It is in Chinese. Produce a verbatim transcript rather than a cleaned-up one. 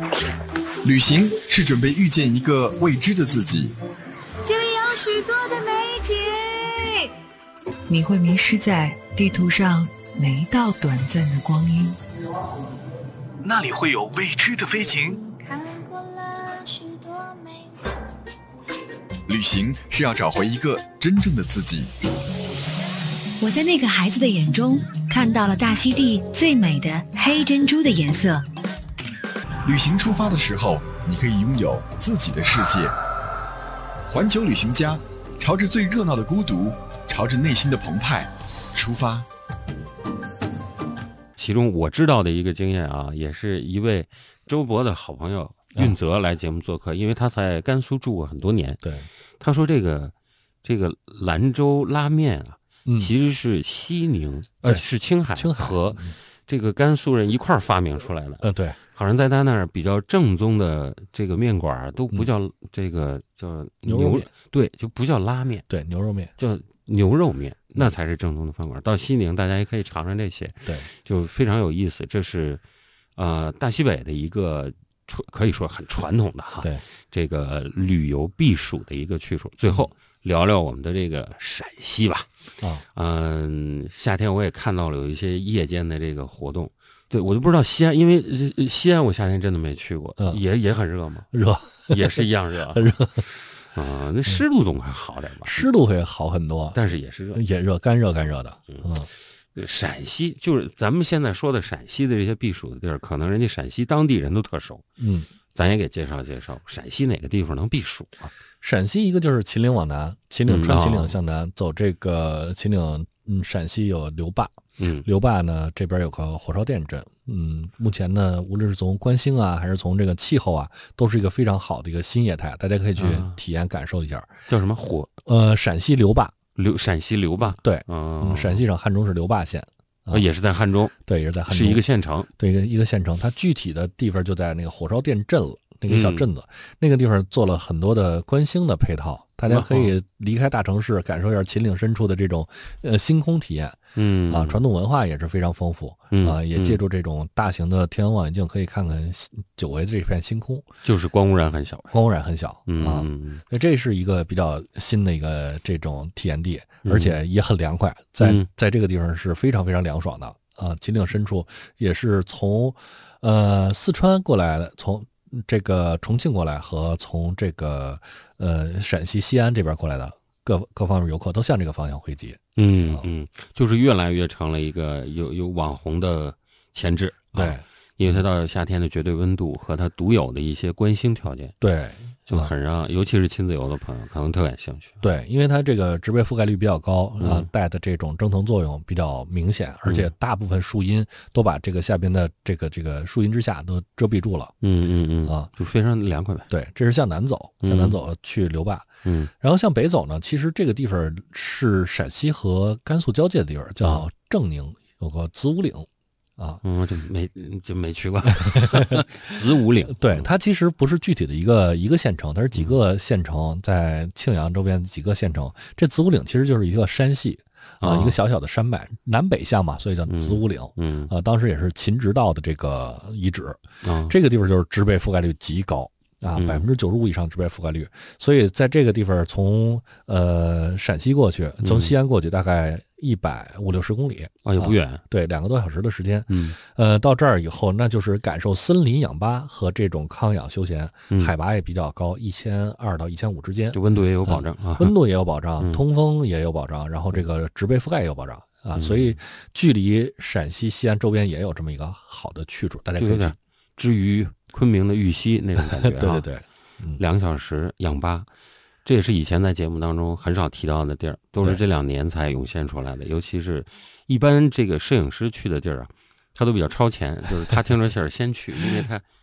旅行是准备遇见一个未知的自己， 这里有许多的美景， 你会迷失在地图上每一道短暂的光阴， 那里会有未知的飞行。 看过了许多美景， 旅行是要找回一个真正的自己。 我在那个孩子的眼中看到了大溪地最美的黑珍珠的颜色。 旅行出发的时候，你可以拥有自己的世界。环球旅行家，朝着最热闹的孤独，朝着内心的澎湃出发。 其中我知道的一个经验啊，也是一位周博的好朋友运泽来节目做客，因为他在甘肃住过很多年。 对， 他说这个这个兰州拉面啊， 嗯、 其实是西宁呃是青海青海和这个甘肃人一块儿发明出来的。 嗯，对， 好像在他那儿比较正宗的这个面馆都不叫这个、嗯、叫牛肉面， 对，就不叫拉面， 对，牛肉面叫牛肉面，那才是正宗的饭馆。到西宁大家也可以尝尝这些， 对， 就非常有意思。这是呃大西北的一个可以说很传统的哈， 对， 这个旅游避暑的一个去处。最后聊聊我们的这个陕西吧。 啊， 嗯，夏天我也看到了有一些夜间的这个活动。对，我就不知道西安，因为西安我夏天真的没去过， 嗯、 也也很热吗？ 热， 也是一样热， 很热。 啊、嗯，那湿度总还好点吧？ 湿度会好很多， 但是也是热， 也热，干热干热的。 嗯，嗯陕西就是咱们现在说的陕西的这些避暑的地儿，可能人家陕西当地人都特熟。 嗯， 咱也给介绍介绍陕西哪个地方能避暑啊？ 陕西一个就是秦岭往南，秦岭穿秦岭向南、嗯哦、走这个秦岭，嗯，陕西有刘坝。 嗯， 刘坝呢这边有个火烧店镇，嗯，目前呢无论是从观星啊，还是从这个气候啊，都是一个非常好的一个新业态，大家可以去体验感受一下。啊、 叫什么火？ 呃，陕西刘坝， 刘陕西刘坝， 对， 嗯， 嗯陕西省汉中市刘坝县， 啊，也是在汉中， 对，也是在汉中， 是一个县城， 对，一个一个县城，它具体的地方就在那个火烧店镇了。那个小镇子、嗯，那个地方做了很多的观星的配套，大家可以离开大城市，感受一下秦岭深处的这种呃星空体验。 嗯啊，传统文化也是非常丰富、 嗯、 啊，也借助这种大型的天文望远镜，可以看看久违的这片星空， 就是光污染很小， 光污染很小、 嗯、 啊。所以这是一个比较新的一个这种体验地，而且也很凉快，在、 嗯、 在这个地方是非常非常凉爽的啊。秦岭深处也是从呃四川过来的，从这个重庆过来和从这个呃陕西西安这边过来的各各方面游客都向这个方向汇集。 嗯嗯，就是越来越成了一个有有网红的潜质。 对、 啊，因为它到夏天的绝对温度和它独有的一些观星条件。 对。 就很让、嗯，尤其是亲自游的朋友可能特感兴趣。 对，因为它这个植被覆盖率比较高啊、嗯，带的这种蒸腾作用比较明显，而且大部分树荫都把这个下边的这个这个树荫之下都遮蔽住了。 嗯嗯嗯啊， 就非常凉快呗。 对，这是向南走，向南走去刘坝。 嗯， 然后向北走呢，其实这个地方是陕西和甘肃交界的地方，叫正宁，有个子午岭。啊， 嗯，就没就没去过子午岭。 对，它其实不是具体的一个一个县城，它是几个县城，在庆阳周边几个县城。这子午岭其实就是一个山系啊、呃，一个小小的山脉，南北向嘛，所以叫子午岭。 嗯， 啊、呃，当时也是秦直道的这个遗址。 嗯， 这个地方就是植被覆盖率极高啊，百分之九十五以上植被覆盖率，所以在这个地方从呃陕西过去，从西安过去大概一百五六十公里啊，也不远、 啊，对，两个多小时的时间。 嗯， 呃，到这儿以后，那就是感受森林氧吧和这种康养休闲， 嗯、 海拔也比较高，一千二到一千五之间， 就温度也有保障啊， 温度也有保障， 嗯、 通风也有保障，然后这个植被覆盖也有保障啊， 嗯、 所以距离陕西西安周边也有这么一个好的去处，大家可以去。 至于昆明的玉溪那种感觉、啊， 对对对， 嗯、两个小时氧吧。这也是以前在节目当中很少提到的地儿，都是这两年才涌现出来的。尤其是一般这个摄影师去的地儿啊，他都比较超前，就是他听着信儿先去，因为他